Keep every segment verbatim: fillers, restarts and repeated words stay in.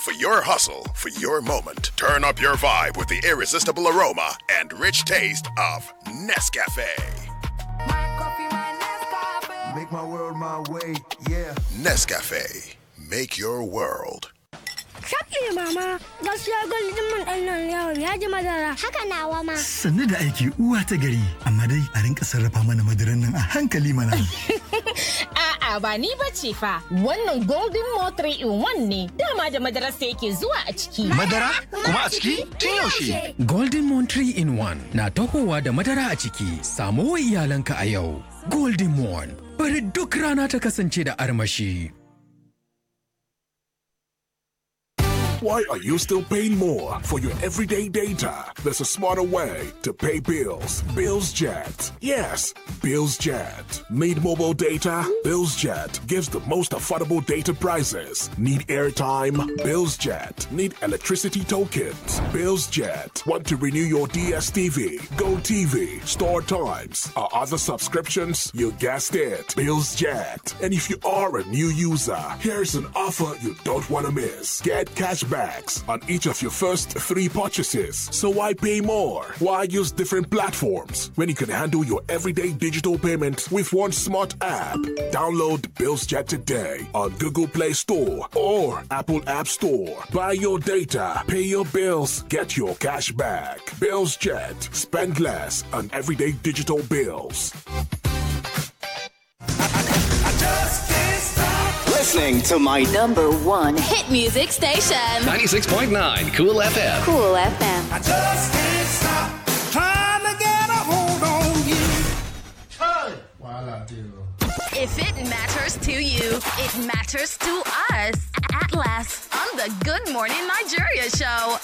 for your hustle, for your moment. Turn up your vibe with the irresistible aroma and rich taste of Nescafe. Make my world my way, yeah. Nescafe. Make your world. Shafi mama, gaskiya gwaldin mun ɗan nan yau ya ji madara. Haka nawa ma. Sannu da aiki uwa ta gari, amma dai a rinka sarrafa mana madaran nan a hankali mana. A'a ba ni bace fa. Wannan Golden Mo three in one ne. Dama da madarar sa yake zuwa a ciki. Madara? Kuma a ciki? Tun yaushe? Golden Mo three in one na tahowa da madara a ciki. Samo wa iyalanka a yau. Golden Mo. Bari duk rana ta kasance da armashi. Why are you still paying more for your everyday data? There's a smarter way to pay bills. BillsJet. Yes, BillsJet. Need mobile data? BillsJet gives the most affordable data prices. Need airtime? BillsJet. Need electricity tokens? BillsJet. Want to renew your D S T V, GoTV, Star Times, or other subscriptions? You guessed it. BillsJet. And if you are a new user, here's an offer you don't want to miss. Get cash backs on each of your first three purchases. So why pay more? Why use different platforms when you can handle your everyday digital payment with one smart app? Download BillsJet today on Google Play Store or Apple App Store. Buy your data, pay your bills, get your cash back. BillsJet. Spend less on everyday digital bills. Listening to my number one hit music station. ninety-six point nine Cool F M. Cool F M. I just can't stop trying to get a hold on you. Hey! While I do. If it matters to you, it matters to us. Atlas on the Good Morning Nigeria show.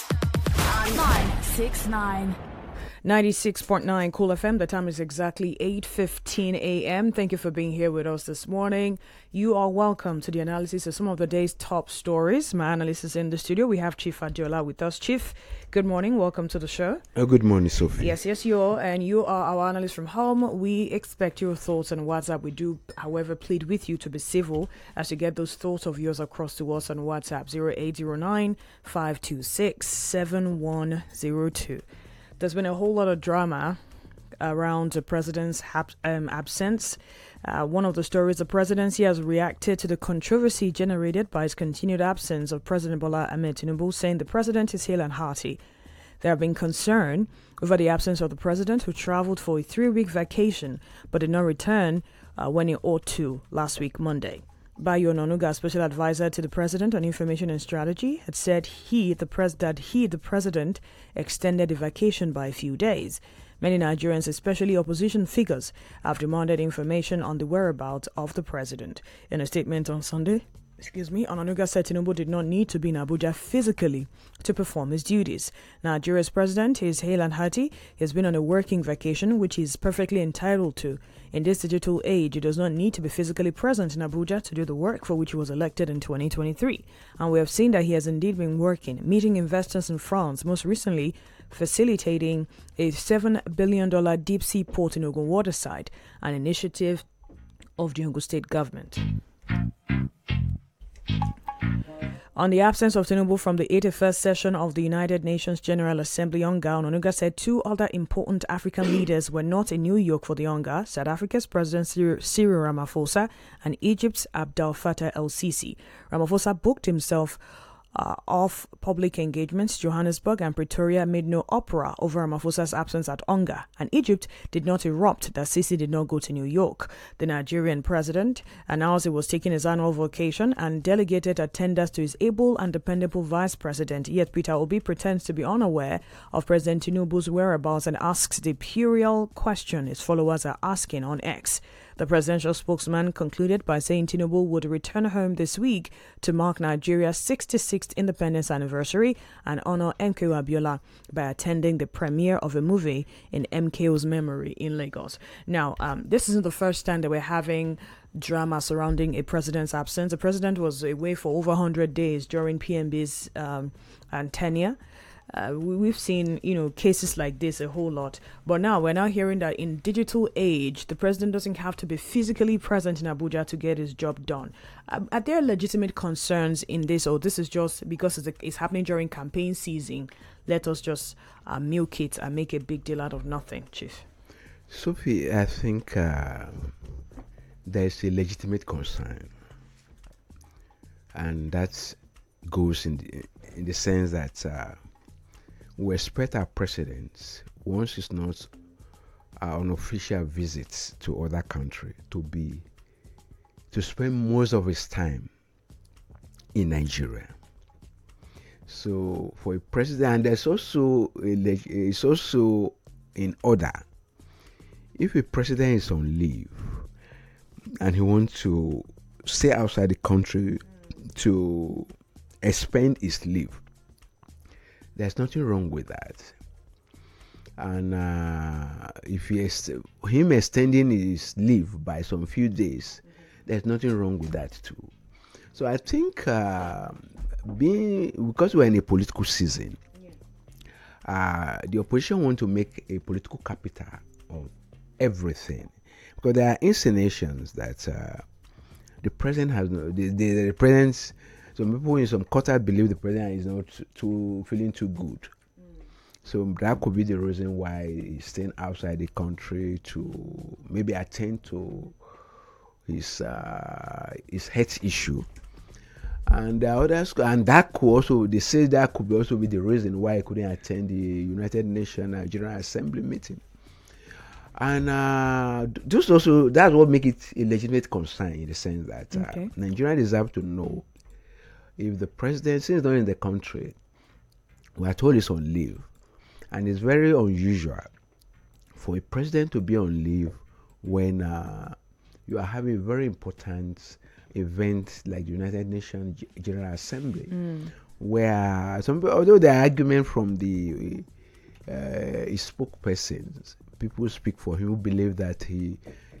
On nine six nine. ninety-six point nine Cool F M. The time is exactly eight fifteen a.m. Thank you for being here with us this morning. You are welcome to the analysis of some of the day's top stories. My analyst is in the studio. We have Chief Adiola with us. Chief, good morning. Welcome to the show. Oh, good morning, Sophie. Yes, yes, you are. And you are our analyst from home. We expect your thoughts on WhatsApp. We do, however, plead with you to be civil as you get those thoughts of yours across to us on WhatsApp zero eight zero nine, five two six, seven one zero two. There's been a whole lot of drama around the president's hap- um, absence. Uh, one of the stories, the presidency has reacted to the controversy generated by his continued absence of President Bola Ahmed Tinubu, saying the president is hale and hearty. There have been concern over the absence of the president, who traveled for a three-week vacation but did not return uh, when he ought to last week, Monday. Bayo Onanuga, special advisor to the president on information and strategy, had said he, the pres- that he, the president, extended the vacation by a few days. Many Nigerians, especially opposition figures, have demanded information on the whereabouts of the president. In a statement on Sunday, Excuse me, Onanuga said Tinubu did not need to be in Abuja physically to perform his duties. Nigeria's president is hale and hearty. He has been on a working vacation, which he is perfectly entitled to. In this digital age, he does not need to be physically present in Abuja to do the work for which he was elected in twenty twenty-three. And we have seen that he has indeed been working, meeting investors in France, most recently facilitating a seven billion dollars deep-sea port in Ogun Waterside, an initiative of the Ogun State government. On the absence of Tinubu from the eighty-first session of the United Nations General Assembly Onga, Onanuga said two other important African leaders were not in New York for the Onga: South Africa's President Cyril Ramaphosa and Egypt's Abdel Fattah el-Sisi. Ramaphosa booked himself Uh, off public engagements. Johannesburg and Pretoria made no uproar over Ramaphosa's absence at Onga, and Egypt did not erupt that Sisi did not go to New York. The Nigerian president announced he was taking his annual vacation and delegated attendance to his able and dependable vice president, yet Peter Obi pretends to be unaware of President Tinubu's whereabouts and asks the puerile question his followers are asking on X. The presidential spokesman concluded by saying Tinubu would return home this week to mark Nigeria's sixty-sixth independence anniversary and honor M K O Abiola by attending the premiere of a movie in M K O's memory in Lagos. Now, um, this isn't the first time that we're having drama surrounding a president's absence. The president was away for over one hundred days during P M B's um, tenure. Uh, we, we've seen, you know, cases like this a whole lot. But now we're now hearing that in digital age, the president doesn't have to be physically present in Abuja to get his job done. Uh, are there legitimate concerns in this, or this is just because it's, a, it's happening during campaign season? Let us just uh, milk it and make a big deal out of nothing, Chief. Sophie, I think uh, there's a legitimate concern, and that goes in the, in the sense that uh, we expect our presidents, once it's not uh, on official visits to other countries, to be to spend most of his time in Nigeria. So for a president, and there's also a leg- it's also in order. If a president is on leave and he wants to stay outside the country to expend his leave, there's nothing wrong with that. And uh, if he ex- him extending his leave by some few days, there's nothing wrong with that too. So I think uh, being because we're in a political season, uh, the opposition want to make a political capital of everything, because there are insinuations that uh, the president has no the, the, the president's some people in some quarter believe the president is not too feeling too good. Mm. So that could be the reason why he's staying outside the country to maybe attend to his uh, his health issue. And the others, and that could also, they say that could also be the reason why he couldn't attend the United Nations uh, General Assembly meeting. And uh, just also, that's what makes it a legitimate concern in the sense that uh, okay. Nigeria deserve to know if the president, since not in the country, we are told he's on leave, and it's very unusual for a president to be on leave when uh, you are having a very important event like the United Nations G- General Assembly, mm. where some, although the argument from the uh, his spokespersons, people speak for him who believe that he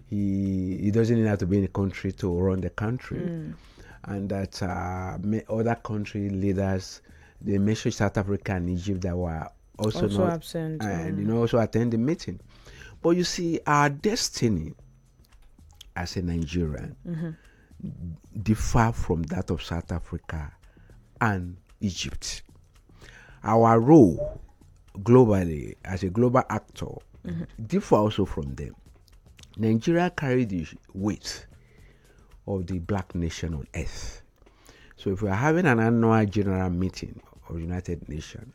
he he doesn't even have to be in the country to run the country. Mm. And that uh, other country leaders, they mentioned South Africa and Egypt that were also, also not absent, and um. you know also attend the meeting. But you see, our destiny as a Nigerian mm-hmm. differ from that of South Africa and Egypt. Our role globally as a global actor mm-hmm. differ also from them. Nigeria carried the weight of the black nation on earth. So if we are having an annual general meeting of United Nations,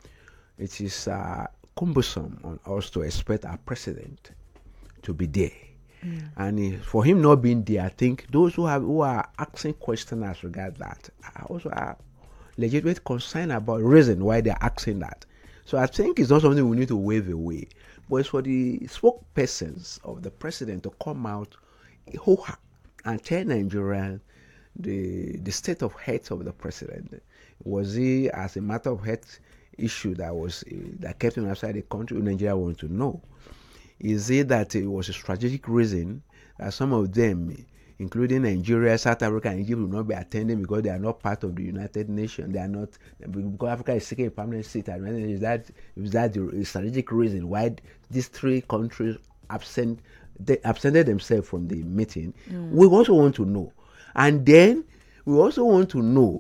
it is uh, cumbersome on us to expect our president to be there. Mm. And uh, for him not being there, I think those who have who are asking questions as regard that are also are legitimate concern about the reason why they are asking that. So I think it's not something we need to wave away, but it's for the spokespersons of the president to come out who and tell Nigerians the the state of health of the president. Was he, as a matter of health issue that was uh, that kept him outside the country? Nigeria want to know. Is it that it was a strategic reason that some of them, including Nigeria, South Africa, and Egypt, will not be attending because they are not part of the United Nations? They are not, because Africa is seeking a permanent seat. Is that is that the strategic reason why these three countries absent? They absented themselves from the meeting? Mm. We also want to know, and then we also want to know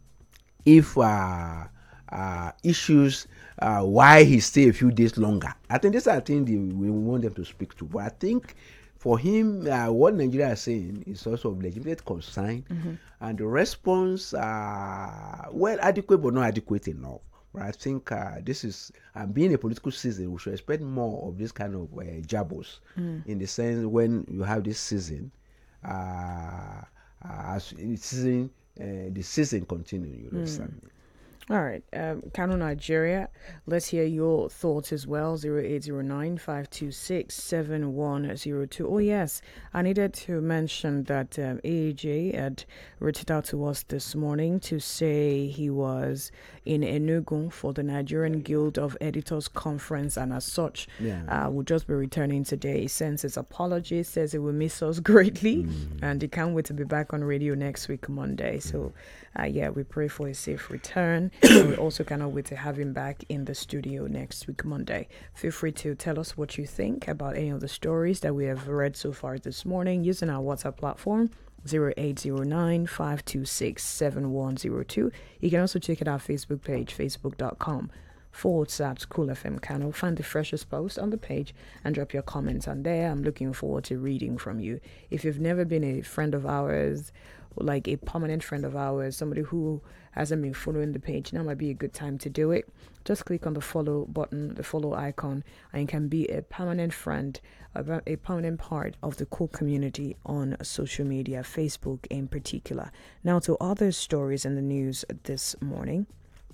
if uh, uh, issues uh, why he stay a few days longer. I think these are things we want them to speak to. But I think for him, uh, what Nigeria is saying is also of legitimate concern, mm-hmm. and the response, uh, well, adequate but not adequate enough. But I think uh, this is, uh, being a political season, we should expect more of this kind of uh, jabos, mm. in the sense when you have this season, uh, uh, as the season, uh, the season continues, you understand mm. me? All right, um, Kano Nigeria, let's hear your thoughts as well. zero eight zero nine, five two six, seven one zero two. Oh yes, I needed to mention that um, A A J had reached out to us this morning to say he was in Enugu for the Nigerian Guild of Editors Conference, and as such, yeah. uh, will just be returning today. He sends his apologies, says he will miss us greatly, mm. and he can't wait to be back on radio next week, Monday. So Uh, yeah, we pray for a safe return. And we also cannot wait to have him back in the studio next week, Monday. Feel free to tell us what you think about any of the stories that we have read so far this morning using our WhatsApp platform, zero eight zero nine, five two six, seven one zero two. You can also check out our Facebook page, facebook.com forward slash Cool F M Kano. Find the freshest post on the page and drop your comments on there. I'm looking forward to reading from you. If you've never been a friend of ours, like a permanent friend of ours, somebody who hasn't been following the page, now might be a good time to do it. Just click on the follow button, the follow icon, and you can be a permanent friend, a, a permanent part of the Cool community on social media, Facebook in particular. Now to other stories in the news this morning.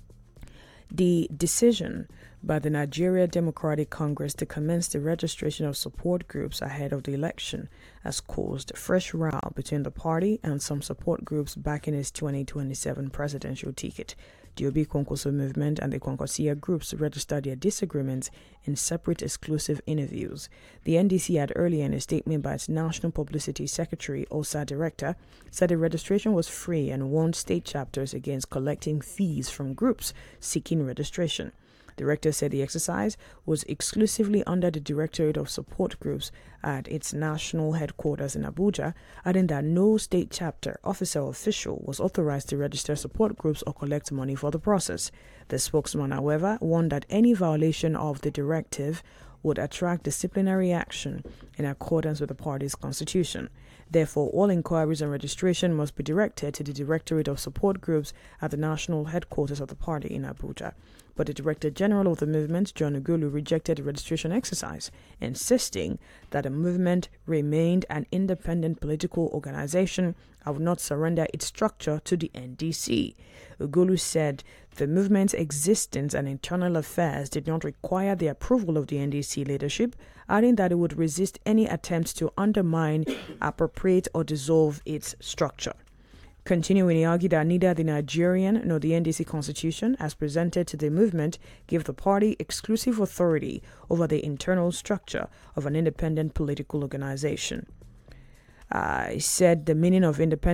The decision by the Nigeria Democratic Congress to commence the registration of support groups ahead of the election has caused fresh row between the party and some support groups backing its twenty twenty-seven presidential ticket. The Obi Kwankwaso movement and the Kwankwasia groups registered their disagreements in separate exclusive interviews. The N D C had earlier in a statement by its National Publicity Secretary, O S A Director, said the registration was free and warned state chapters against collecting fees from groups seeking registration. The director said the exercise was exclusively under the Directorate of Support Groups at its national headquarters in Abuja, adding that no state chapter, officer or official was authorized to register support groups or collect money for the process. The spokesman, however, warned that any violation of the directive would attract disciplinary action in accordance with the party's constitution. Therefore, all inquiries and registration must be directed to the Directorate of Support Groups at the national headquarters of the party in Abuja. But the Director General of the movement, John Ugulu, rejected the registration exercise, insisting that the movement remained an independent political organization and would not surrender its structure to the N D C. Ugulu said the movement's existence and internal affairs did not require the approval of the N D C leadership, adding that it would resist any attempts to undermine, appropriate, or dissolve its structure. Continuing, he argued that neither the Nigerian nor the N D C constitution, as presented to the movement, give the party exclusive authority over the internal structure of an independent political organization. Uh, he said the meaning of independent